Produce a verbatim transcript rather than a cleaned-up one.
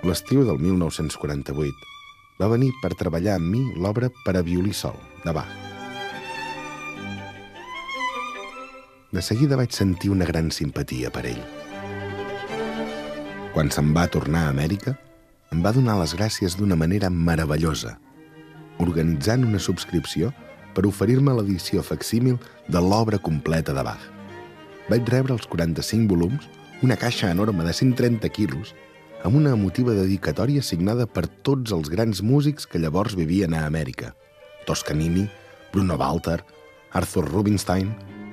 L'estiu del mil nou-cents quaranta-vuit va venir per treballar amb mi l'obra per a violí sol, de Bach. De seguida vaig sentir una gran simpatia per ell. Quan se'n va tornar a Amèrica, em va donar les gràcies d'una manera meravellosa, organitzant una subscripció per oferir-me l'edició facsímil de l'obra completa de Bach. Vaig rebre els quaranta-cinc volums, una caixa enorme de cent trenta quilos, amb una emotiva dedicatòria signada per tots els grans músics que llavors vivien a Amèrica: Toscanini, Bruno Walter, Arthur Rubinstein,